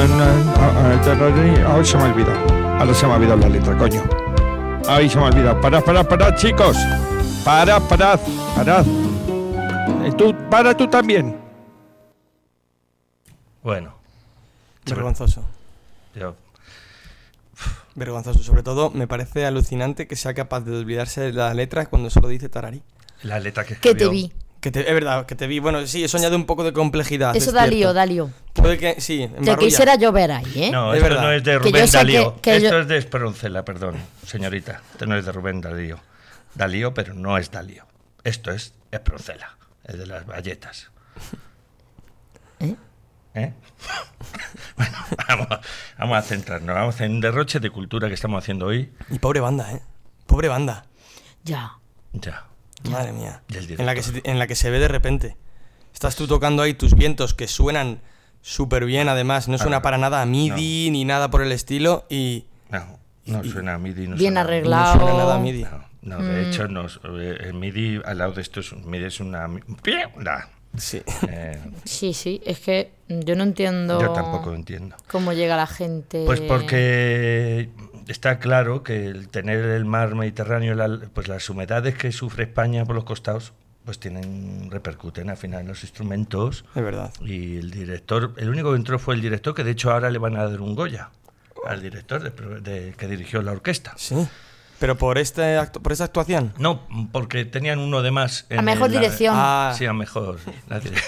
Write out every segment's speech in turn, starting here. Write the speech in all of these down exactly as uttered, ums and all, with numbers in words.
Ahora se me ha olvidado. Ahora se me ha olvidado la letra, coño. Ahí se me ha olvidado. Parad, parad, parad, chicos. Parad, parad, parad. Eh, Tú, para tú también. Bueno. Vergonzoso. Yo, Vergonzoso. Sobre todo, me parece alucinante que sea capaz de olvidarse de las letras cuando solo dice tararí. la letra que Que escribió. te vi. Que te, es verdad, que te vi. Bueno, sí, eso añade un poco de complejidad. Eso es da cierto. lío, da lío. Puede que, sí, Te embarrulla. quisiera llover ahí, ¿eh? No, Es esto verdad. no es de Que Rubén yo sé Darío. que- que esto yo- es de Esperoncela, perdón, señorita. Esto no es de Rubén Darío. Darío, pero no es Darío. Esto es Esperoncela, el de las galletas. ¿Eh? ¿Eh? Bueno, vamos, vamos a centrarnos. Vamos a hacer un derroche de cultura que estamos haciendo hoy. Y pobre banda, ¿eh? Pobre banda. Ya. Ya. Madre mía. Y el En la, que director. se, en la que se ve de repente. Estás tú tocando ahí tus vientos que suenan súper bien, además. No suena Ah, para nada a MIDI ni nada por el estilo. Y No, no Y- suena a MIDI. No Bien suena a- arreglado. no suena nada a MIDI. No, no, de Mm. hecho, no, eh, el MIDI al lado de esto es, un- MIDI es una... mierda. Sí. Eh, Sí, sí, es que yo no entiendo yo tampoco entiendo. cómo llega la gente. Pues porque está claro que el tener el mar Mediterráneo, la- pues las humedades que sufre España por los costados, pues tienen repercuten al final en los instrumentos. Es verdad. Y el director, el único que entró fue el director, que de hecho ahora le van a dar un Goya al director de, pro- de- que dirigió la orquesta. Sí. Pero por este acto, por esta actuación. No, porque tenían uno de más. A mejor la- dirección. Ah, Sí, a mejor. la dire-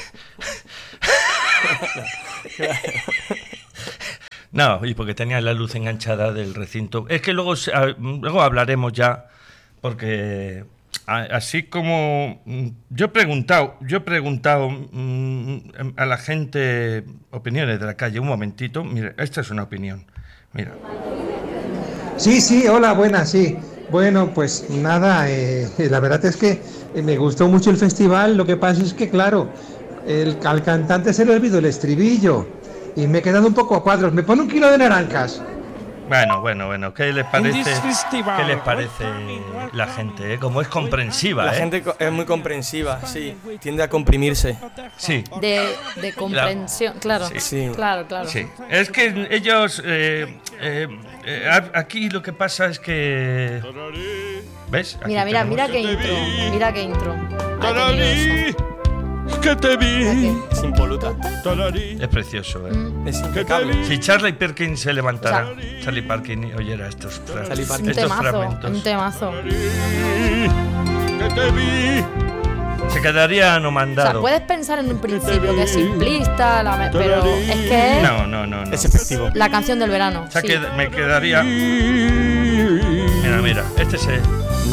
No, y porque tenía la luz enganchada del recinto. Es que luego, se- a- luego hablaremos ya, porque a- así como mm, yo he preguntado, yo he preguntado mm, a la gente opiniones de la calle. Un momentito, mire, esta es una opinión. Mira. Sí, sí, hola, buenas, sí. Bueno, pues nada, eh, la verdad es que eh, me gustó mucho el festival, lo que pasa es que, claro, el, al cantante se le olvidó el estribillo y me he quedado un poco a cuadros. ¿Me pone un kilo de naranjas? Bueno, bueno, bueno, ¿qué les parece? this festival. ¿Qué les parece la gente? eh? Como es comprensiva, la ¿eh? gente co- es muy comprensiva, sí. Tiende a comprimirse. Sí. De, de comprensión, claro. Sí. Sí. Claro, claro. Sí, es que ellos, eh, eh, eh, a- aquí lo que pasa es que... ¿Ves? Aquí Mira, mira, tenemos- mira qué intro. Mira qué intro. Ha tenido Tararí, eso. que te vi. Es impoluta. Tararí, Es precioso, ¿eh? Mm. Es impecable. Si Charlie Perkins se levantara, Charlie Perkins oyera estos, fra- Charlie Un Perkins. estos temazo, fragmentos, un temazo. que te vi. se quedaría O sea, anomandado. puedes pensar en un principio que es simplista, la me- pero es que es No, no, no, no. Es efectivo. la canción del verano. O sea, sí. que me quedaría... Mira, mira, este es... el-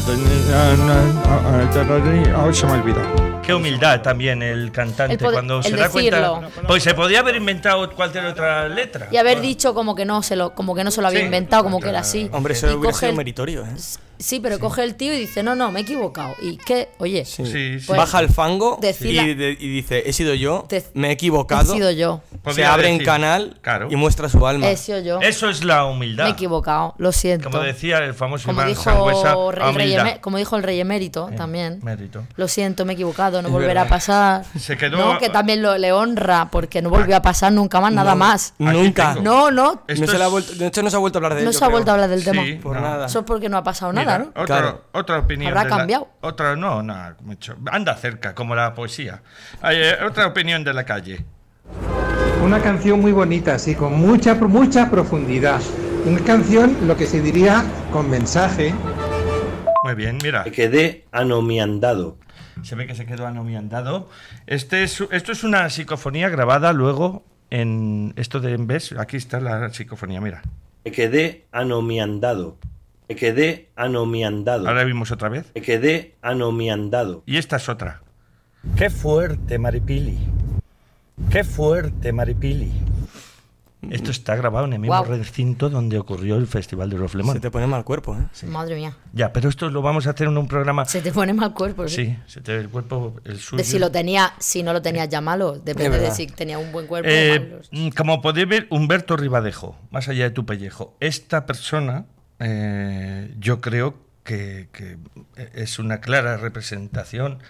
Ahora se me ha olvidado. Qué humildad también el cantante El poder- cuando el se da decirlo. cuenta. Pues se podía haber inventado cualquier otra letra. Y haber dicho como que no se lo, como que no se lo había Sí. inventado, como que era así. Hombre, Y eso hubiera coge sido el- meritorio, ¿eh? Sí, pero coge el tío y dice, no, no, me he equivocado. Y que, oye, Sí. Sí, sí. Pues- Baja el fango decirla- y, de- y dice, he sido yo, Te- me he he equivocado. sido yo. Se Podría abre en decir, canal claro. y muestra su alma. He sido yo. Eso es la Me he humildad. equivocado, lo siento. Como decía el famoso Como Iván dijo, Sangüesa, el rey humildad. emé- como dijo el rey emérito también. Mérito. Lo siento, me he equivocado, no Es volverá verdad. a pasar. Se quedó- No, que también lo, le honra, porque no volvió a pasar nunca más, nada No, más. Nunca. tengo. No, no, Esto No se le ha es- vuelto, de hecho, no se ha vuelto a hablar de no ello, se ha creo. vuelto a hablar del Sí, tema. Por no. nada. Eso es porque no ha pasado Mira, nada, ¿no? Otra, Claro. otra opinión. Habrá de la- cambiado. otra, no, nada, mucho. Anda cerca, como la poesía. Hay, eh, otra opinión de la calle. Una canción muy bonita, sí, con mucha, mucha profundidad. Una canción, lo que se diría, con mensaje. Muy bien, mira. Me quedé anomiandado. Se ve que se quedó anomiandado. Este es, esto es una psicofonía grabada luego en esto de ¿ves? Aquí está la psicofonía, mira. Me quedé anomiandado. Me quedé anomiandado. Ahora vimos otra vez. Me quedé anomiandado. Y esta es otra. Qué fuerte, Maripili. Qué fuerte, Maripili. Esto está grabado en el mismo Guau. recinto donde ocurrió el Festival de Roflemón. Se te pone mal cuerpo, ¿eh? Madre mía, Ya, pero esto lo vamos a hacer en un programa. se te pone mal cuerpo. ¿sí? Sí, se te ve el cuerpo, el suyo. De si lo tenía, si no lo tenías ya malo, depende Es de verdad. si tenía un buen cuerpo o Eh, malo. mm, como podéis ver, Humberto Ribadejo, más allá de tu pellejo. Esta persona, eh, yo creo que, que es una clara representación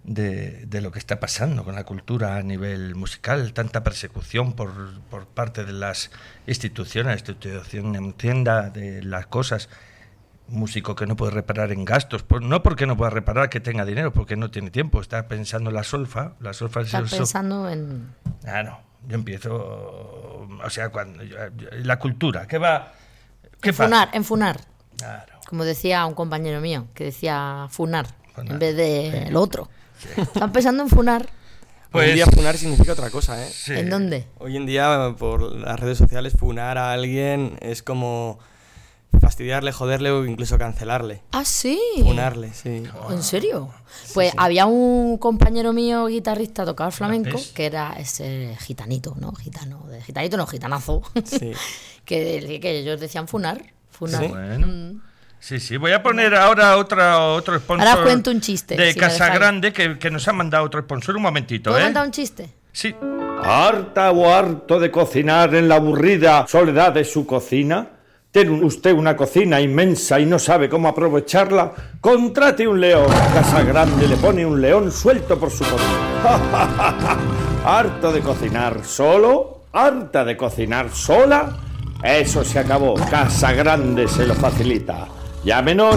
de, de lo que está pasando con la cultura a nivel musical, tanta persecución por, por parte de las instituciones, la institución entienda de las cosas. Músico que no puede reparar en gastos, por, no porque no pueda reparar que tenga dinero, porque no tiene tiempo, está pensando en la solfa, la solfa Está es el pensando en... Ah, no, yo empiezo, o sea, cuando yo- la cultura, ¿qué va? ¿Qué En pasa? funar, en funar. Claro. Como decía un compañero mío, que decía funar, Funar. en vez de lo otro. Están pensando en funar. Hoy en día Pues- funar significa otra cosa, ¿eh? Sí. ¿En dónde? Hoy en día, por las redes sociales, funar a alguien es como fastidiarle, joderle o incluso cancelarle. Ah, sí. Funarle, sí. ¿En serio? Pues había un compañero mío guitarrista, tocaba el flamenco, ¿Ves? que era ese gitanito, ¿no? Gitano, de gitanito no, gitanazo. Sí. que, que ellos decían funar. Funar. Sí. Bueno. Mm. Sí, sí, voy a poner ahora otra, otro sponsor. Ahora cuento un chiste, De si me Casa dejáis. Grande, que, que nos ha mandado otro sponsor. Un momentito, ¿Puedo ¿eh? contar un chiste? Sí. ¿Harta o harto de cocinar en la aburrida soledad de su cocina? ¿Tiene usted una cocina inmensa y no sabe cómo aprovecharla? Contrate un león. Casa Grande le pone un león suelto por su cocina. ¿Harto de cocinar solo? ¿Harta de cocinar sola? Eso se acabó. Casa Grande se lo facilita. Llámenos.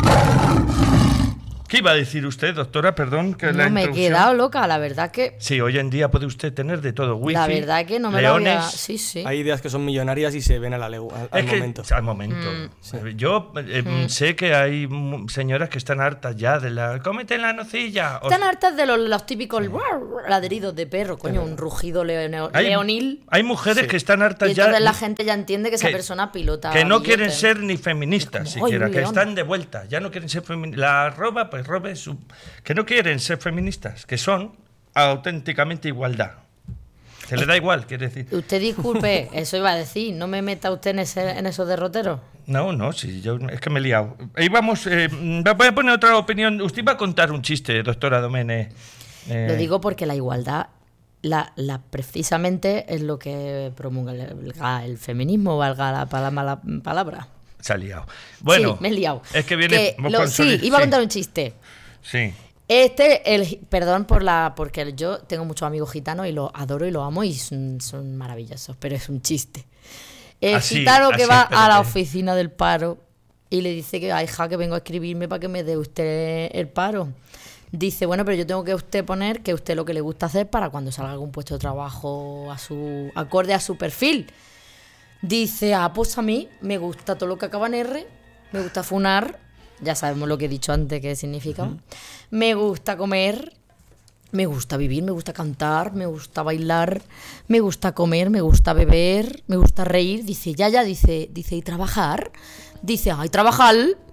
¿Qué iba a decir usted, doctora? Perdón, que la No me he introducción. quedado loca, la verdad que... Sí, hoy en día puede usted tener de todo. Wifi, La verdad que no me leones. lo había... Sí, sí. Hay ideas que son millonarias y se ven a la legu- al, al Es que, momento. al momento. Eh, Yo eh, sé que hay mm, señoras que están hartas ya de la... ¡Cómete la nocilla! O- Están hartas de los, los típicos ladridos de perro, coño, un rugido leone- hay, leonil. hay mujeres que están hartas Y ya... entonces la gente ya entiende que esa que- persona pilota. Que no billetes. quieren ser ni feministas Es como, siquiera, "Ay, un que león". están de vuelta, ya no quieren ser feministas. La roba, pues robe su... Que no quieren ser feministas, que son auténticamente igualdad. Que le da igual, quiere decir. Usted disculpe, eso iba a decir, no me meta usted en, ese, en esos derroteros. No, no, sí, yo es que me he liado. Ahí vamos, eh, voy a poner otra opinión. Usted iba a contar un chiste, doctora Domene. Eh, Lo digo porque la igualdad, la, la precisamente es lo que promulga el, el feminismo, valga la pala- mala palabra. Se ha liado. Bueno, sí, me he liado. es que viene... Que lo- sí, consoli- iba a sí, contar un chiste. Sí. Este, el, perdón por la, porque yo tengo muchos amigos gitanos y los adoro y los amo y son, son maravillosos, pero es un chiste. El Así, gitano que así, va a la espérate. oficina del paro y le dice que, ay, hija, que vengo a escribirme para que me dé usted el paro. Dice, bueno, pero yo tengo que usted poner que usted lo que le gusta hacer para cuando salga algún puesto de trabajo a su acorde a su perfil. Dice, ah, pues a mí me gusta todo lo que acaba en R, me gusta funar, ya sabemos lo que he dicho antes que significa. Uh-huh. Me gusta comer, me gusta vivir, me gusta cantar, me gusta bailar, me gusta comer, me gusta beber, me gusta reír. Dice, ya, ya, dice, dice, ¿y trabajar? Dice, ay, trabajar.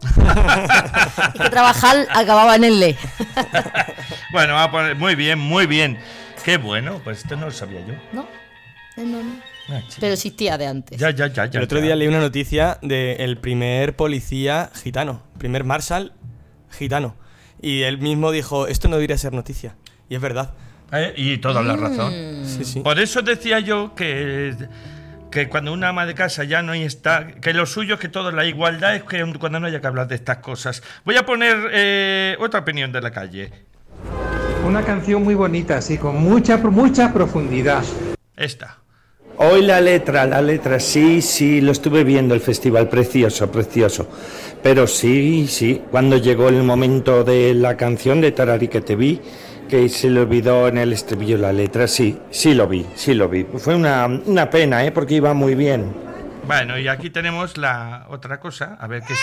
Es que trabajar acababa en el le. Bueno, va a poner, muy bien, muy bien. Qué bueno, pues esto no lo sabía yo. No, no, no. Ah, sí. Pero existía de antes. Ya, ya, ya, ya. El otro ya. día leí una noticia del primer policía gitano, primer marshal gitano. Y él mismo dijo, esto no debería ser noticia. Y es verdad. Eh, y toda la razón. Sí, sí. Por eso decía yo que, que cuando una ama de casa ya no está, que lo suyo es que todo, la igualdad es que cuando no haya que hablar de estas cosas. Voy a poner eh, otra opinión de la calle. Una canción muy bonita, sí, con mucha, mucha profundidad. Esta. Hoy la letra, la letra, sí, sí, lo estuve viendo el festival, precioso, precioso. Pero sí, sí, cuando llegó el momento de la canción de Tarari que te vi, que se le olvidó en el estribillo la letra, sí, sí lo vi, sí lo vi. Fue una, una pena, ¿eh? Porque iba muy bien. Bueno, y aquí tenemos la otra cosa, a ver qué es.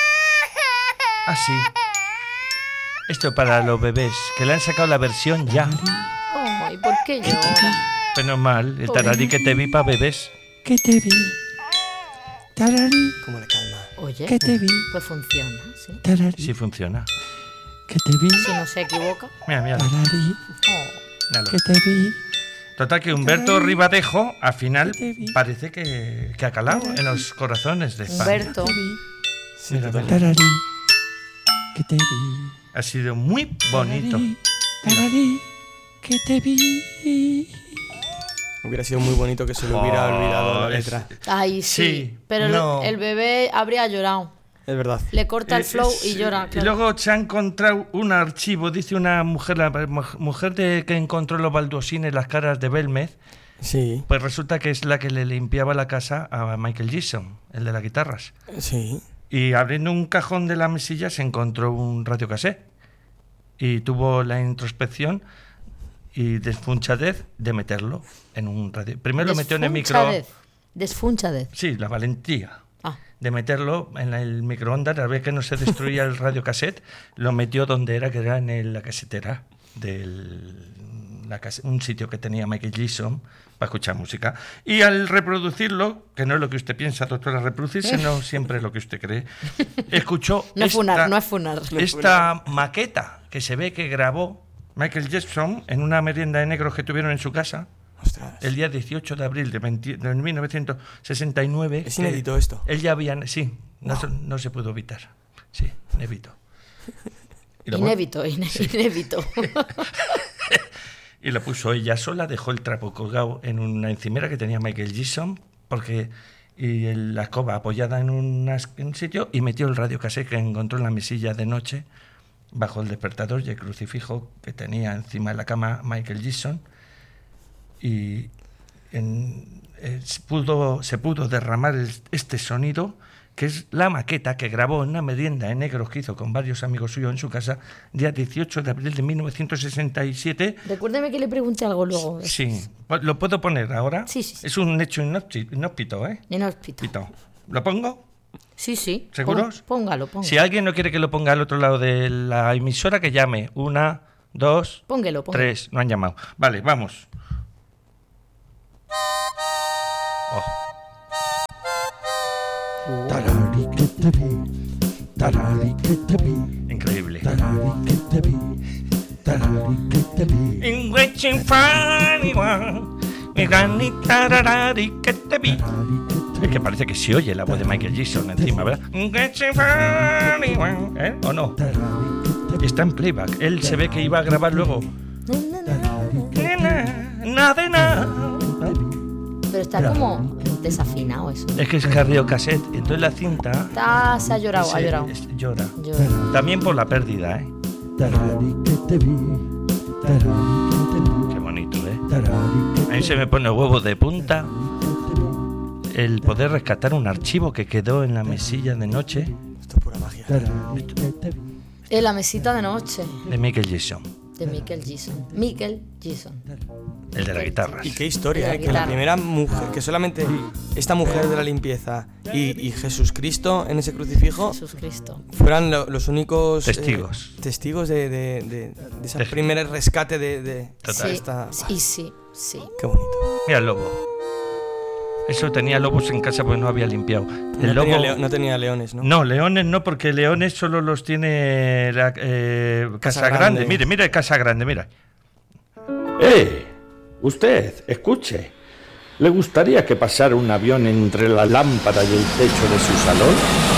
Ah, sí. Esto para los bebés, que le han sacado la versión ya. Ay, ¿por qué yo? Menos mal, el tararí que te vi para bebés. Que te vi. Tararí. ¿Cómo le calma? Oye, Que te vi. pues funciona, ¿sí? Tararí. Sí funciona. Que te vi. Si no se equivoca. Mira, mira. Tararí. Oh. míralo. Que te vi. Total que Humberto Ribadejo, al final, Que te vi. parece que, que ha calado en los corazones de España. Humberto. Te vi. Sí, Mira, total. mira. Tararí. Que te vi. Ha sido muy bonito. Tararí. Tararí. Que te vi. Hubiera sido muy bonito que se le hubiera Oh, olvidado la es- letra. Ay, sí. Sí, pero el- no. el, bebé habría llorado. Es verdad. Le corta el Eh, flow es- y llora. Y claro. luego se ha encontrado un archivo, dice una mujer, la mu- mujer de que encontró los baldosines, las caras de Belmez, Sí, pues resulta que es la que le limpiaba la casa a Michael Jackson, el de las guitarras. sí. Y abriendo un cajón de la mesilla se encontró un radiocassette y tuvo la introspección y desfunchadez de meterlo en un radio. Primero lo metió en el micro. Desfunchadez. Desfunchadez. Sí, la valentía Ah. de meterlo en el microondas, a ver que no se destruía el radiocassette, lo metió donde era, que era en el- la casetera del la case- un sitio que tenía Michael Jackson para escuchar música. Y al reproducirlo, que no es lo que usted piensa, doctora, reproducirse no siempre es lo que usted cree, escuchó No es esta, funar, no es funar. esta maqueta que se ve que grabó Michael Jackson en una merienda de negros que tuvieron en su casa Ostras. el día dieciocho de abril de, veinte de mil novecientos sesenta y nueve. Es que inédito esto. Él ya había... Sí, no, se, no se pudo evitar. Sí, inédito. Y lo, Inévito, ine- inévito. y lo puso ella sola, dejó el trapo colgado en una encimera que tenía Michael Jackson, porque y el- la escoba apoyada en, una- en un sitio, y metió el radiocassette que encontró en la mesilla de noche, bajo el despertador y el crucifijo que tenía encima de la cama Michael Jackson, y en- eh, se, pudo, se pudo derramar el- este sonido, que es la maqueta que grabó en una merienda en negros que hizo con varios amigos suyos en su casa, día dieciocho de abril de mil novecientos sesenta y siete. Recuérdeme que le pregunte algo luego. Sí, ¿lo puedo poner ahora? Sí, sí, sí. Es un hecho inhóspito, inhóspito, ¿eh? Inhóspito. Pito. ¿Lo pongo? Sí, sí. ¿Seguros? Pon- Póngalo, póngalo. Si alguien no quiere que lo ponga al otro lado de la emisora, que llame. Una, dos, Póngelo, póngalo. tres. No han llamado. Vale, vamos. Oh. Tarari que te vi, tarari que te vi, Increíble. tarari que te vi, tarari que te vi. In waiting for anyone, mi granita rarari que te vi. Es que parece que se oye la voz de Michael Jackson encima, ¿verdad? In waiting for anyone, ¿eh? ¿O no? Está en playback. Él se ve que iba a grabar luego. Nada de nada. Pero está como desafinado eso. Es que es carriocassette. Entonces la cinta Está, se ha llorado, ha se- llorado. es- llora. Llora. También por la pérdida, ¿eh? Tarari que te vi, tarari que te vi, Qué bonito, ¿eh? tarari que A mí se me pone huevo de punta el poder rescatar un archivo que quedó en la mesilla de noche Esto es pura magia. tarari que te vi. En la mesita de noche de Michael Jackson, de Michael Jackson. Michael Jackson. el de las guitarras. Y qué historia, La ¿eh? Que la guitarra. primera mujer, que solamente esta mujer de la limpieza y, y Jesucristo en ese crucifijo Jesús Cristo. fueran lo- los únicos eh, Testigos. testigos de, de, de, de ese Tej- primer rescate de, de Total. Sí, esta. sí, sí, sí. Qué bonito. Mira el lobo. Eso tenía lobos en casa porque no había limpiado. El No, lobo. tenía leo- no tenía leones, ¿no? No, leones no, porque leones solo los tiene la, eh, Casa, Casa Grande. Grande. Mire, mire Casa Grande, mira. ¡Eh! Usted, escuche. ¿Le gustaría que pasara un avión entre la lámpara y el techo de su salón?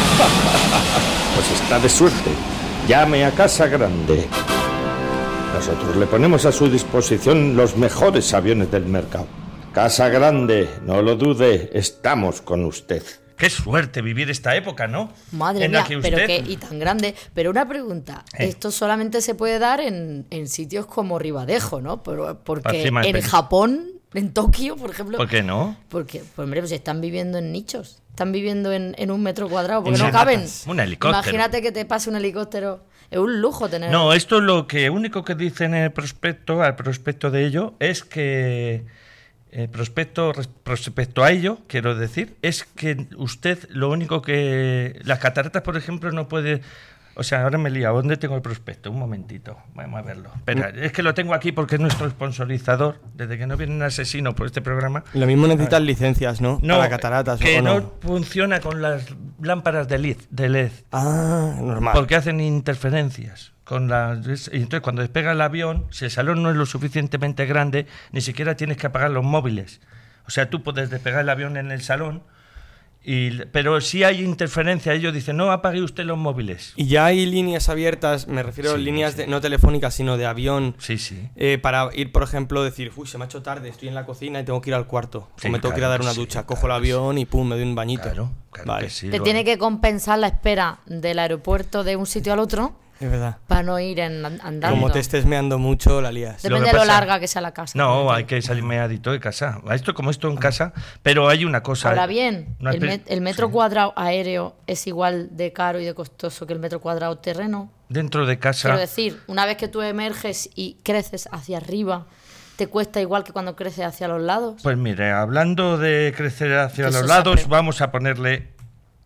Pues está de suerte. Llame a Casa Grande. Nosotros le ponemos a su disposición los mejores aviones del mercado. Casa Grande, no lo dude, estamos con usted. Qué suerte vivir esta época, ¿no? Madre en la mía, que pero usted... qué, y tan grande. Pero una pregunta, Eh. esto solamente se puede dar en, en sitios como Ribadejo, ¿no? Pero, porque Encima del en penis. Japón, en Tokio, por ejemplo... ¿Por qué no? Porque, pues hombre, pues están viviendo en nichos. Están viviendo en, en un metro cuadrado, porque En no caben. senatas. Un helicóptero. Imagínate que te pase un helicóptero. Es un lujo tener... No, esto lo que único que dice en el prospecto, al prospecto de ello, es que el prospecto res- respecto a ello, quiero decir, es que usted lo único que las cataratas, por ejemplo, no puede, o sea, ahora me he liado. ¿Dónde tengo el prospecto? Un momentito, vamos a verlo. Espera, es que lo tengo aquí porque es nuestro sponsorizador, desde que no viene un asesino por este programa. Lo mismo necesitan licencias, ¿no? No, Para cataratas, que ¿o no? no? funciona con las lámparas de L E D, de L E D. Ah, normal. Porque hacen interferencias con las, y entonces cuando despega el avión, si el salón no es lo suficientemente grande, ni siquiera tienes que apagar los móviles. O sea, tú puedes despegar el avión en el salón Y, pero sí hay interferencia. Ellos dicen, no apague usted los móviles. Y ya hay líneas abiertas, me refiero a Sí, líneas sí. De, no telefónicas, sino de avión. Sí, sí. Eh, para ir, por ejemplo, decir, uy, se me ha hecho tarde, estoy en la cocina y tengo que ir al cuarto. Sí, o me tengo que ir a claro dar que una sí, ducha. claro Cojo el que avión y pum, me doy un bañito. Claro, claro Vale. que sí. Te lo- tiene que compensar la espera del aeropuerto de un sitio al otro Es verdad. para no ir en, andando. Como te estés meando mucho, la lías. Lo Depende que de lo pasa- larga que sea la casa. No, hay que salirme adicto de casa. Esto como esto en casa, pero hay una cosa. Ahora bien, Una el, espe- met- el metro sí. cuadrado aéreo es igual de caro y de costoso que el metro cuadrado terreno. Dentro de casa. Quiero decir, una vez que tú emerges y creces hacia arriba, ¿te cuesta igual que cuando creces hacia los lados? Pues mire, hablando de crecer hacia Eso los se lados, aprende. vamos a ponerle.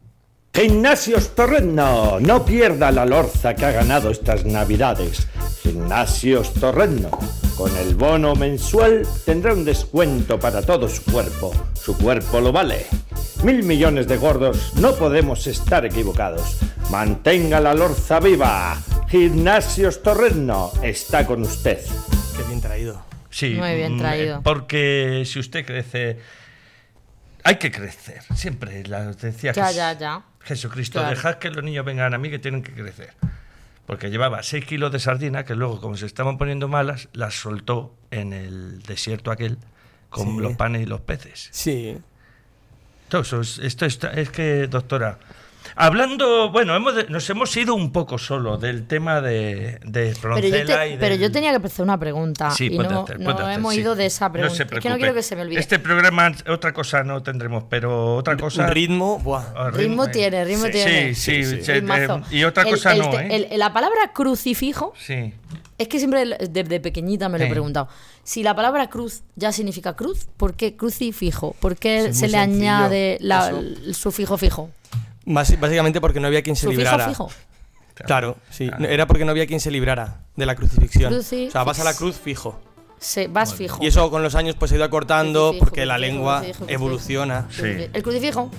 Gimnasios Torreno, no pierda la lorza que ha ganado estas navidades. Gimnasios Torreno, con el bono mensual tendrá un descuento para todo su cuerpo. Su cuerpo lo vale. Mil millones de gordos, no podemos estar equivocados. Mantenga la lorza viva. Gimnasios Torreno está con usted. Qué bien traído. Sí, Muy bien mm, traído. eh, Porque si usted crece, hay que crecer. Siempre la decía Ya, Jes- ya, ya. Jesucristo, Claro. dejad que los niños vengan a mí que tienen que crecer. Porque llevaba seis kilos de sardina que luego, como se estaban poniendo malas, las soltó en el desierto aquel con Sí. los panes y los peces. Sí. Todo eso es, esto está- es que, doctora, hablando, bueno, hemos de- nos hemos ido un poco solo del tema de, de Pero yo, Roncela te- y pero del- yo tenía que hacer una pregunta Sí, y puede no, hacer, no puede hacer, hemos sí. ido de esa No pregunta. se es que no preocupe. quiero que se me olvide. Este programa, otra cosa no tendremos, pero otra cosa... Un ritmo, buah. Ah, Ritmo tiene, ritmo sí, tiene. Sí, sí, Sí, sí. sí, Ritmazo. eh, y otra El- cosa el no, te- ¿eh? el- la palabra crucifijo, Sí. es que siempre desde pequeñita me lo he Sí. preguntado. Si la palabra cruz ya significa cruz, ¿por qué crucifijo? ¿Por qué Es se muy le sencillo. añade la- Eso. el sufijo fijo? Basi- Básicamente porque no había quien se ¿Sufijo librara. fijo? Claro, sí. Claro. Era porque no había quien se librara de la crucifixión. Cruci- O sea, vas a la cruz fijo. Se, vas fijo. Y eso con los años pues se ha ido acortando Crucifijo, porque la crucifijo, lengua crucifijo, crucifijo. evoluciona. Sí. El crucifijo.